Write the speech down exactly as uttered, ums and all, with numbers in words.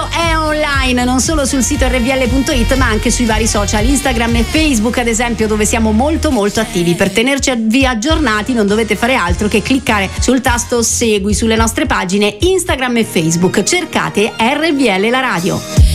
radio è online, non solo sul sito erre vu elle punto it ma anche sui vari social, Instagram e Facebook ad esempio, dove siamo molto molto attivi. Per tenerci aggiornati non dovete fare altro che cliccare sul tasto segui sulle nostre pagine Instagram e Facebook, cercate erre vu elle la radio.